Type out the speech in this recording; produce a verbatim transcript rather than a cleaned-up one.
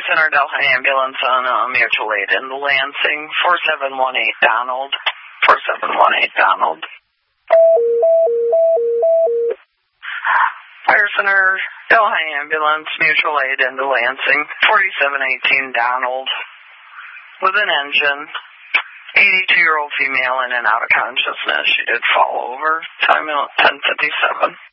Center Delhi Ambulance on uh, mutual aid in Lansing, four seven one eight Donald. four seven one eight Donald. Fire Center Delhi Ambulance, mutual aid into Lansing, forty-seven eighteen Donald. With an engine, eighty-two-year-old female in and out of consciousness. She did fall over. Time ten fifty-seven.